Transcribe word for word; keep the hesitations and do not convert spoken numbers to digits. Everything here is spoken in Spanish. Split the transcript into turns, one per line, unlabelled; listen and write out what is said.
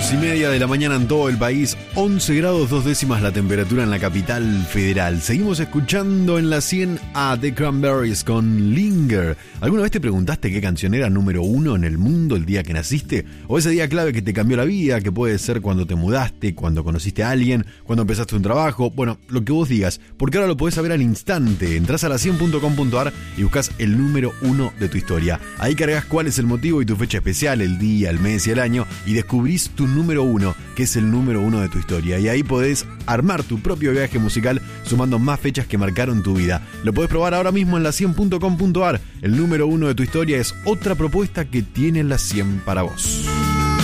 Dos y media de la mañana en todo el país, once grados dos décimas la temperatura en la capital federal. Seguimos escuchando en la cien a The Cranberries con Linger. ¿Alguna vez te preguntaste qué canción era número uno en el mundo el día que naciste? ¿O ese día clave que te cambió la vida, que puede ser cuando te mudaste, cuando conociste a alguien, cuando empezaste un trabajo? Bueno, lo que vos digas, porque ahora lo podés saber al instante. Entrás a la cien punto com punto a r y buscas el número uno de tu historia. Ahí cargas cuál es el motivo y tu fecha especial, el día, el mes y el año, y descubrís tu número uno, que es el número uno de tu historia. Y ahí podés armar tu propio viaje musical sumando más fechas que marcaron tu vida. Lo podés probar ahora mismo en la cien punto com punto a r. El número uno de tu historia es otra propuesta que tiene la cien para vos.